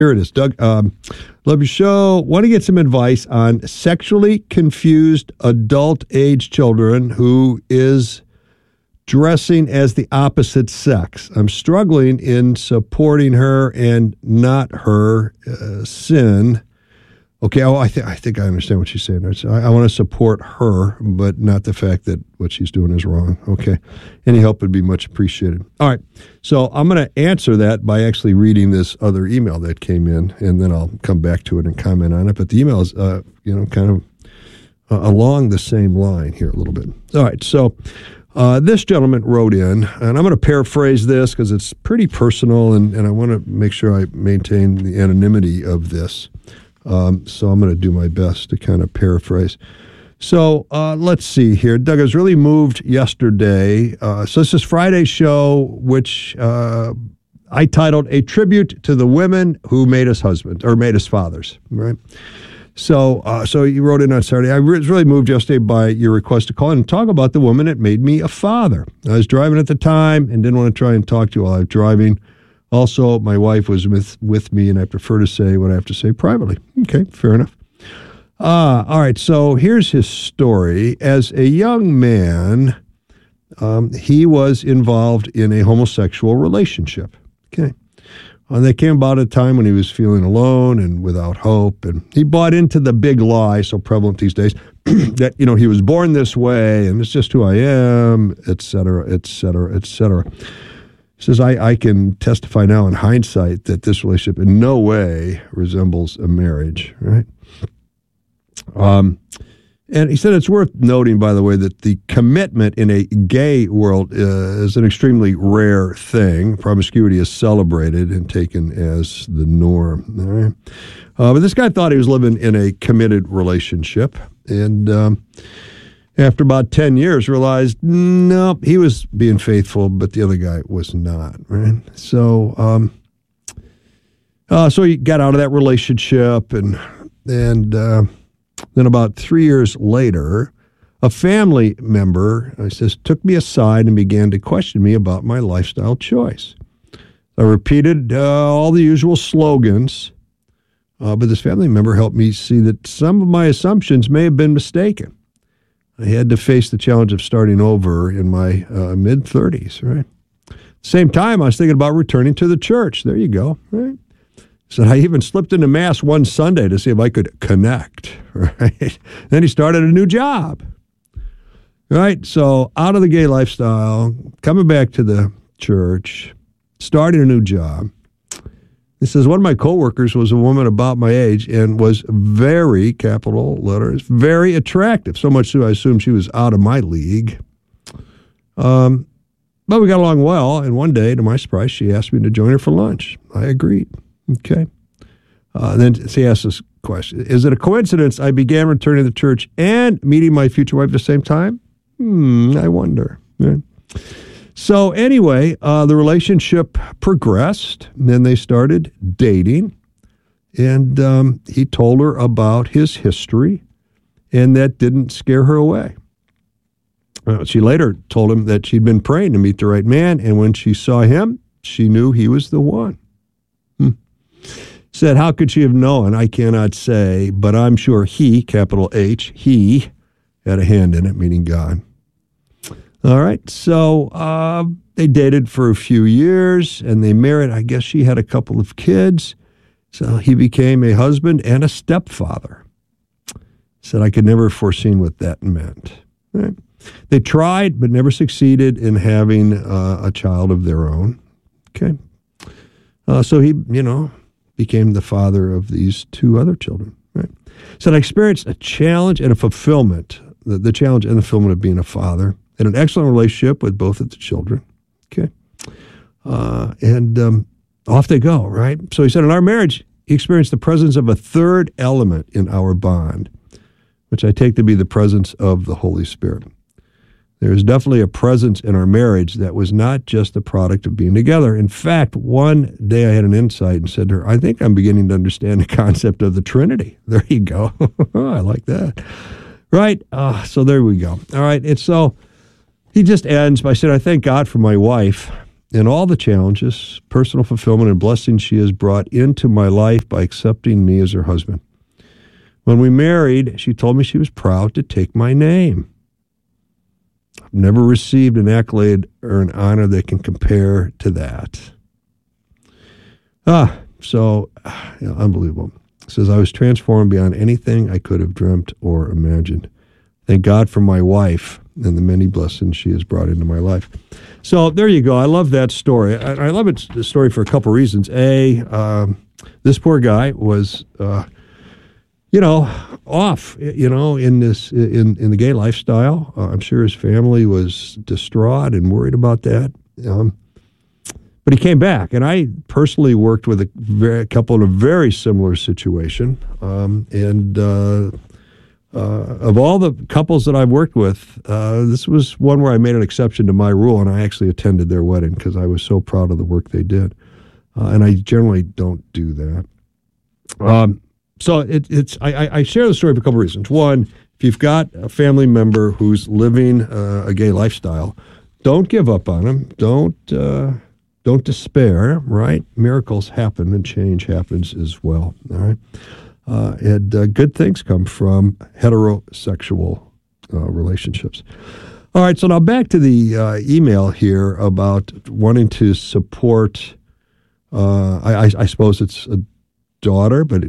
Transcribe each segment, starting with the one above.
Here it is, Doug. Love your show. Want to get some advice on sexually confused adult-age children who is dressing as the opposite sex. I'm struggling in supporting her and not her sin. Okay, I think I understand what she's saying. I want to support her, but not the fact that what she's doing is wrong. Okay, any help would be much appreciated. All right, so I'm going to answer that by actually reading this other email that came in, and then I'll come back to it and comment on it. But the email is, kind of along the same line here a little bit. All right, so this gentleman wrote in, and I'm going to paraphrase this because it's pretty personal, and I want to make sure I maintain the anonymity of this. So I'm going to do my best to kind of paraphrase. So let's see here. Doug, I was really moved yesterday. So this is Friday's show, which I titled A Tribute to the Women Who Made Us Husbands, or Made Us Fathers, right? So you wrote in on Saturday. I was really moved yesterday by your request to call in and talk about the woman that made me a father. I was driving at the time and didn't want to try and talk to you while I was driving. Also, my wife was with me, and I prefer to say what I have to say privately. Okay, fair enough. All right, so here's his story. As a young man, he was involved in a homosexual relationship. Okay. And they came about at a time when he was feeling alone and without hope, and he bought into the big lie, so prevalent these days, that, he was born this way, and it's just who I am, et cetera, et cetera, et cetera. He says, I can testify now in hindsight that this relationship in no way resembles a marriage, right? And he said it's worth noting, by the way, that the commitment in a gay world is an extremely rare thing. Promiscuity is celebrated and taken as the norm. All right? But this guy thought he was living in a committed relationship, and after about 10 years, realized, no, he was being faithful, but the other guy was not, right? So he got out of that relationship, and then about 3 years later, a family member, took me aside and began to question me about my lifestyle choice. I repeated all the usual slogans, but this family member helped me see that some of my assumptions may have been mistaken. I had to face the challenge of starting over in my mid-30s, right? Same time, I was thinking about returning to the church. There you go, right? So I even slipped into Mass one Sunday to see if I could connect, right? Then he started a new job, right? So out of the gay lifestyle, coming back to the church, starting a new job. He says, one of my coworkers was a woman about my age and was very, capital letters, very attractive. So much so I assumed she was out of my league. But we got along well, and one day, to my surprise, she asked me to join her for lunch. I agreed. Okay. Then she asked this question. Is it a coincidence I began returning to the church and meeting my future wife at the same time? I wonder. Yeah. So anyway, the relationship progressed, and then they started dating, and he told her about his history, and that didn't scare her away. She later told him that she'd been praying to meet the right man, and when she saw him, she knew he was the one. Said, how could she have known? I cannot say, but I'm sure he, capital H, he had a hand in it, meaning God. All right, so they dated for a few years, and they married. I guess she had a couple of kids, so he became a husband and a stepfather. Said, I could never have foreseen what that meant. Right. They tried, but never succeeded in having a child of their own. Okay. So he, became the father of these two other children. Right. Said, I experienced a challenge and a fulfillment, the challenge and the fulfillment of being a father, and an excellent relationship with both of the children. Okay. And off they go, right? So he said, in our marriage, he experienced the presence of a third element in our bond, which I take to be the presence of the Holy Spirit. There is definitely a presence in our marriage that was not just the product of being together. In fact, one day I had an insight and said to her, I think I'm beginning to understand the concept of the Trinity. There you go. I like that. Right? So there we go. All right. And so he just ends by saying, I thank God for my wife and all the challenges, personal fulfillment, and blessings she has brought into my life by accepting me as her husband. When we married, she told me she was proud to take my name. I've never received an accolade or an honor that can compare to that. Unbelievable. It says, I was transformed beyond anything I could have dreamt or imagined. Thank God for my wife and the many blessings she has brought into my life. So there you go. I love that story. I love the story for a couple reasons. This poor guy was, off, in this in the gay lifestyle. I'm sure his family was distraught and worried about that. But he came back, and I personally worked with a couple in a very similar situation. Of all the couples that I've worked with, this was one where I made an exception to my rule, and I actually attended their wedding because I was so proud of the work they did. And I generally don't do that. So I share the story for a couple of reasons. One, if you've got a family member who's living a gay lifestyle, don't give up on them. Don't despair, right? Miracles happen and change happens as well, all right? Good things come from heterosexual relationships. All right, so now back to the email here about wanting to support, I suppose it's a daughter, but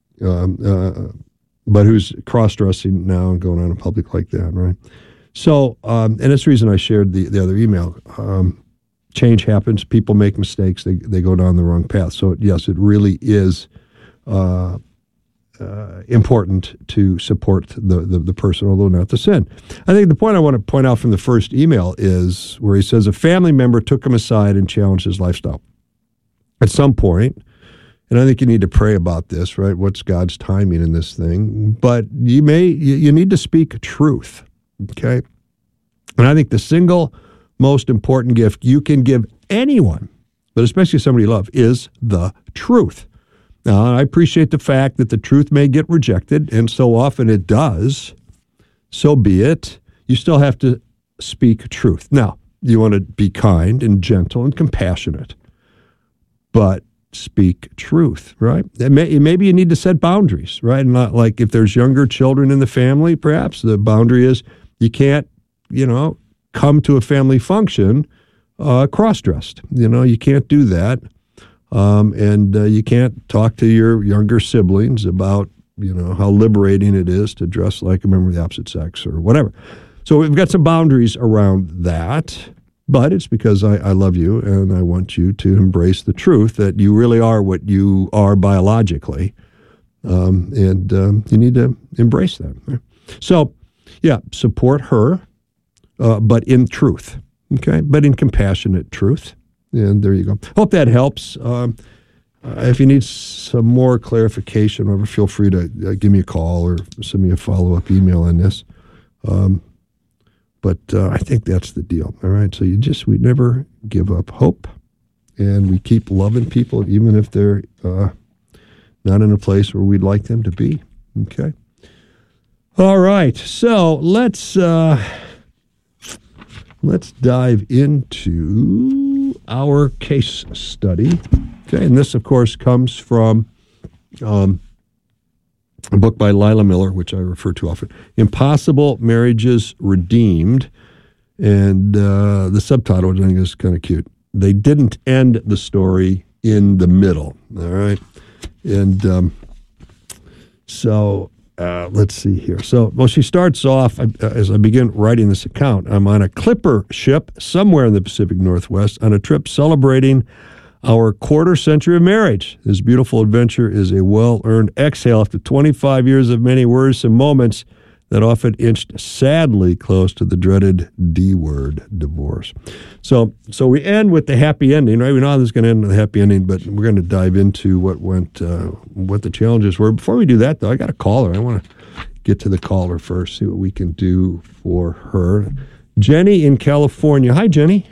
who's cross-dressing now and going on in public like that, right? So, and that's the reason I shared the other email. Change happens. People make mistakes. They go down the wrong path. So, yes, it really is important to support the person, although not the sin. I think the point I want to point out from the first email is where he says a family member took him aside and challenged his lifestyle. At some point, and I think you need to pray about this, right? What's God's timing in this thing? But you need to speak truth, okay? And I think the single most important gift you can give anyone, but especially somebody you love, is the truth. Now, I appreciate the fact that the truth may get rejected, and so often it does. So be it. You still have to speak truth. Now, you want to be kind and gentle and compassionate, but speak truth, right? Maybe you need to set boundaries, right? And not like if there's younger children in the family, perhaps the boundary is you can't, come to a family function cross-dressed. You can't do that. And you can't talk to your younger siblings about, how liberating it is to dress like a member of the opposite sex or whatever. So we've got some boundaries around that, but it's because I love you and I want you to embrace the truth that you really are what you are biologically. And you need to embrace that. Right? So, yeah, support her, but in truth, okay? But in compassionate truth. And there you go. Hope that helps. If you need some more clarification, or feel free to give me a call or send me a follow-up email on this. But I think that's the deal. All right. So we never give up hope, and we keep loving people even if they're not in a place where we'd like them to be. Okay. All right. So let's dive into our case study. Okay, and this, of course, comes from a book by Lila Miller, which I refer to often, Impossible Marriages Redeemed. And the subtitle, which I think is kind of cute, They Didn't End the Story in the Middle. All right? And let's see here. So, she starts off, as I begin writing this account, I'm on a clipper ship somewhere in the Pacific Northwest on a trip celebrating our quarter century of marriage. This beautiful adventure is a well-earned exhale after 25 years of many worrisome moments that often inched sadly close to the dreaded D word, divorce. So we end with the happy ending, right? We know how this is going to end with a happy ending, but we're going to dive into what the challenges were. Before we do that, though, I got a caller. I want to get to the caller first, see what we can do for her. Jenny in California. Hi, Jenny.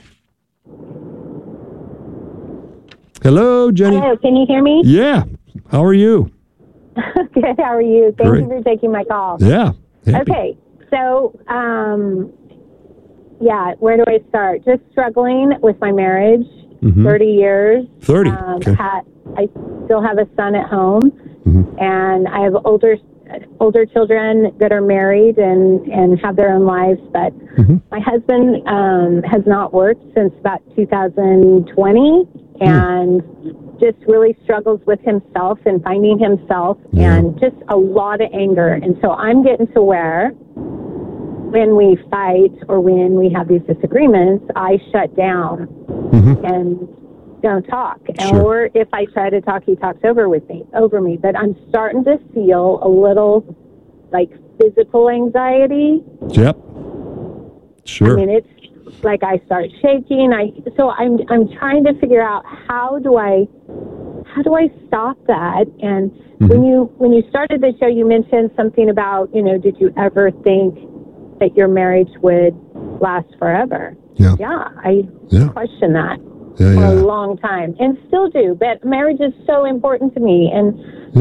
Hello, Jenny. Hello, can you hear me? Yeah. How are you? Good, how are you? Thank you for taking my call. Yeah. Happy. Okay, so, where do I start? Just struggling with my marriage 30 years. 30. Okay. I still have a son at home, and I have older children that are married and have their own lives. But my husband has not worked since about 2020, and just really struggles with himself and finding himself, and just a lot of anger. And so I'm getting to where, when we fight or when we have these disagreements, I shut down and don't talk. Or if I try to talk, he talks over me. But I'm starting to feel a little like physical anxiety. Yep. Sure. I mean, it's like I start shaking. So I'm trying to figure out how do I stop that? And when you started the show, you mentioned something about, did you ever think that your marriage would last forever? Yeah, I question that for a long time, and still do. But marriage is so important to me, and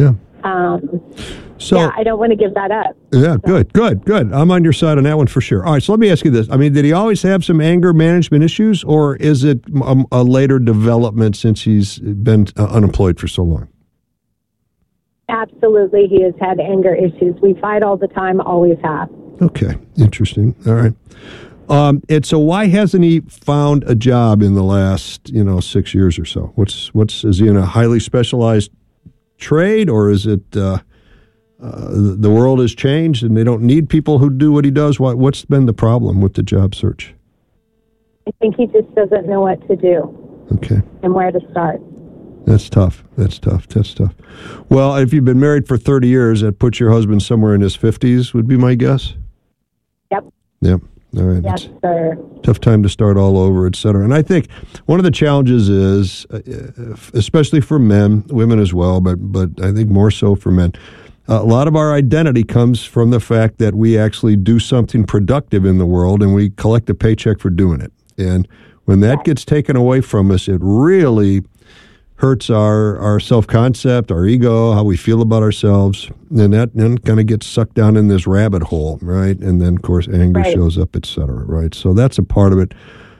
I don't want to give that up. Yeah, so. Good. I'm on your side on that one for sure. All right, so let me ask you this. I mean, did he always have some anger management issues, or is it a later development since he's been unemployed for so long? Absolutely, he has had anger issues. We fight all the time, always have. Okay, interesting. All right. And so why hasn't he found a job in the last, 6 years or so? Is he in a highly specialized trade, or is it the world has changed and they don't need people who do what he does? What's been the problem with the job search? I think he just doesn't know what to do. Okay. And where to start. That's tough. Well, if you've been married for 30 years, that puts your husband somewhere in his 50s, would be my guess? Yep. All right. Yes, sir. Tough time to start all over, et cetera. And I think one of the challenges is, especially for men, women as well, but I think more so for men, a lot of our identity comes from the fact that we actually do something productive in the world and we collect a paycheck for doing it. And when that gets taken away from us, it really hurts our self-concept, our ego, how we feel about ourselves, and that then kind of gets sucked down in this rabbit hole, right? And then, of course, anger shows up, et cetera, right? So that's a part of it.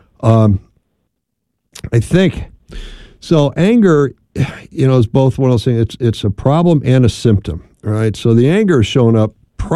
I think, so anger, is both one of those things. It's a problem and a symptom, right? So the anger is showing up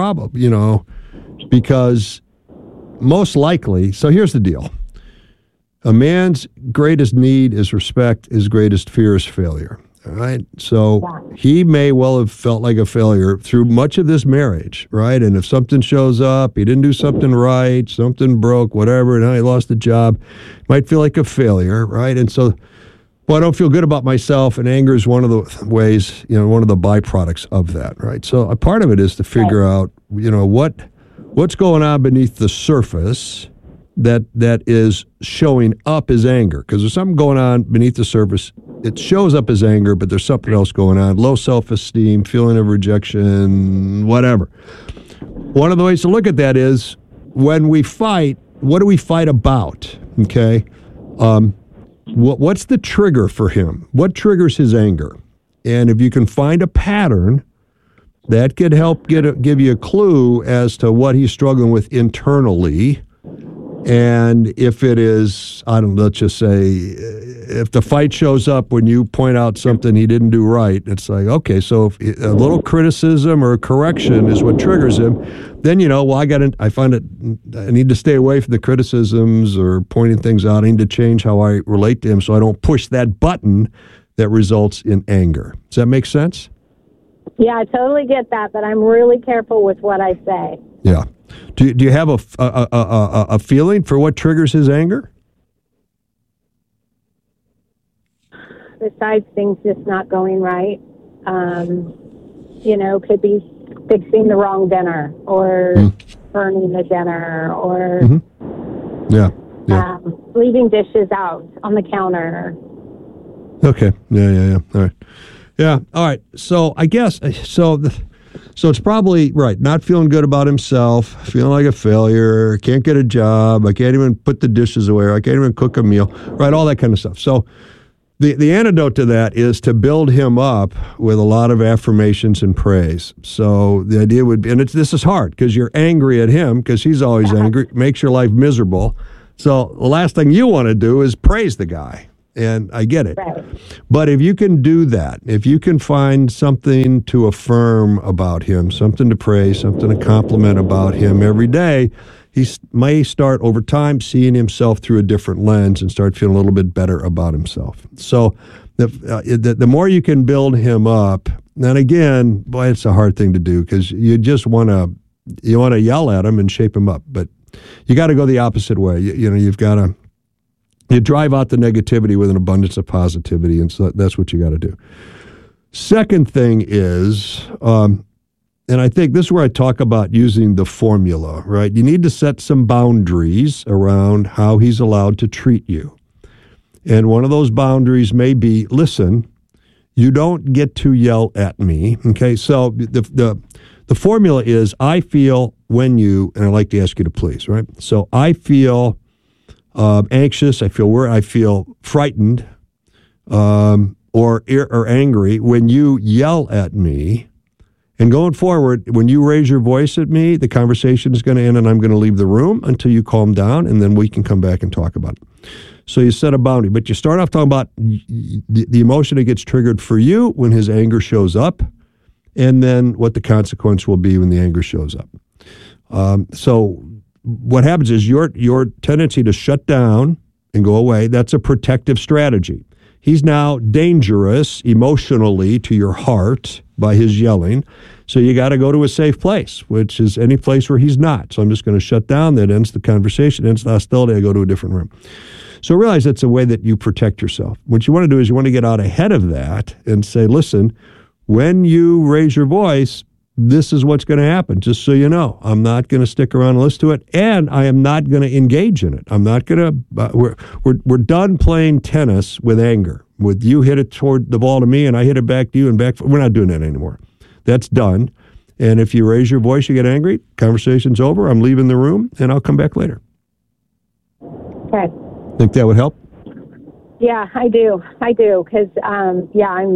because most likely, so here's the deal. A man's greatest need is respect. His greatest fear is failure. All right. So he may well have felt like a failure through much of this marriage, right? And if something shows up, he didn't do something right, something broke, whatever, and now he lost the job, might feel like a failure, right? And so, I don't feel good about myself, and anger is one of the ways, one of the byproducts of that, right? So a part of it is to figure out, what's going on beneath the surface that is showing up as anger, because there's something going on beneath the surface. It shows up as anger, but there's something else going on. Low self-esteem, feeling of rejection, whatever. One of the ways to look at that is when we fight, what do we fight about? Okay. What's the trigger for him? What triggers his anger? And if you can find a pattern, that could help give you a clue as to what he's struggling with internally. And if it is, let's just say, if the fight shows up when you point out something he didn't do right, it's like, okay, so if a little criticism or correction is what triggers him, then, I need to stay away from the criticisms or pointing things out. I need to change how I relate to him so I don't push that button that results in anger. Does that make sense? Yeah, I totally get that, but I'm really careful with what I say. Yeah. Do you have a feeling for what triggers his anger? Besides things just not going right, could be fixing the wrong dinner or burning the dinner or leaving dishes out on the counter. Okay. Yeah. All right. Yeah. All right. So I guess So it's probably, right, not feeling good about himself, feeling like a failure, can't get a job, I can't even put the dishes away, I can't even cook a meal, right, all that kind of stuff. So the antidote to that is to build him up with a lot of affirmations and praise. So the idea would be, and this is hard because you're angry at him because he's always angry, makes your life miserable. So the last thing you want to do is praise the guy. And I get it. Right. But if you can do that, if you can find something to affirm about him, something to praise, something to compliment about him every day, he may start over time seeing himself through a different lens and start feeling a little bit better about himself. So the more you can build him up, and again, boy, it's a hard thing to do because you just want to yell at him and shape him up. But you got to go the opposite way. You've got to drive out the negativity with an abundance of positivity, and so that's what you got to do. Second thing is, and I think this is where I talk about using the formula, right? You need to set some boundaries around how he's allowed to treat you. And one of those boundaries may be, listen, you don't get to yell at me, okay? So the formula is, I feel when you, and I like to ask you to please, right? So I feel anxious, I feel worried, I feel frightened, or angry when you yell at me. And going forward, when you raise your voice at me, the conversation is going to end and I'm going to leave the room until you calm down, and then we can come back and talk about it. So you set a boundary, but you start off talking about the emotion that gets triggered for you when his anger shows up, and then what the consequence will be when the anger shows up. So what happens is your tendency to shut down and go away, that's a protective strategy. He's now dangerous emotionally to your heart by his yelling. So you got to go to a safe place, which is any place where he's not. So I'm just going to shut down. That ends the conversation, ends the hostility. I go to a different room. So realize that's a way that you protect yourself. What you want to do is you want to get out ahead of that and say, listen, when you raise your voice, this is what's going to happen, just so you know. I'm not going to stick around and listen to it, and I am not going to engage in it. I'm not going to, we're done playing tennis with anger. With you hit it toward the ball to me, and I hit it back to you, and back, we're not doing that anymore. That's done. And if you raise your voice, you get angry, conversation's over, I'm leaving the room, and I'll come back later. Okay. Think that would help? Yeah, I do, because I'm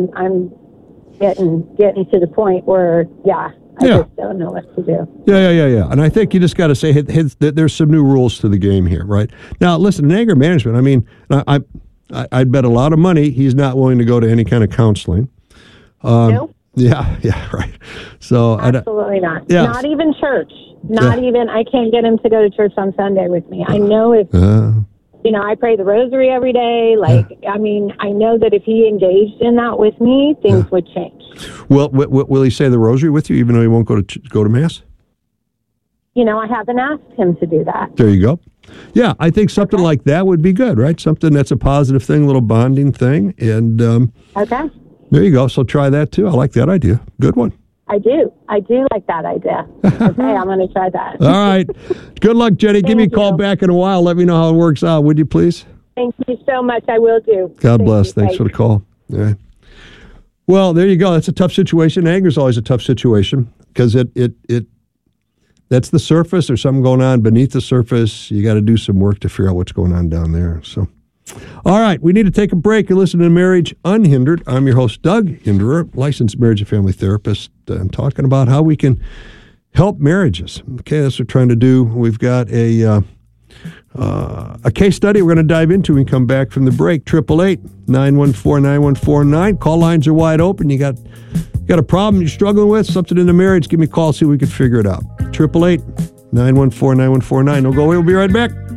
getting to the point where I just don't know what to do. Yeah. And I think you just got to say there's some new rules to the game here, right? Now, listen, in anger management, I mean, I'd bet a lot of money he's not willing to go to any kind of counseling. Nope. Yeah, right. So absolutely not. Yeah. Not even church. Not even. I can't get him to go to church on Sunday with me. I know if I pray the rosary every day. I mean, I know that if he engaged in that with me, things would change. Well, will he say the rosary with you, even though he won't go to Mass? I haven't asked him to do that. There you go. Yeah, I think something like that would be good, right? Something that's a positive thing, a little bonding thing. And okay. There you go. So try that too. I like that idea. Good one. I do like that idea. Okay, I'm going to try that. All right. Good luck, Jenny. Give me a call back in a while. Let me know how it works out, would you please? Thank you so much. I will do. God bless. Thanks for the call. All right. Well, there you go. That's a tough situation. Anger is always a tough situation because that's the surface. There's something going on beneath the surface. You got to do some work to figure out what's going on down there. So, all right, we need to take a break. You're listening to Marriage Unhindered. I'm your host, Doug Hinderer, licensed marriage and family therapist, and talking about how we can help marriages. Okay, that's what we're trying to do. We've got a case study we're going to dive into when we come back from the break. 888-914-9149. Call lines are wide open. You got a problem you're struggling with, something in the marriage, give me a call, see if we can figure it out. 888-914-9149. Don't go away. We'll be right back.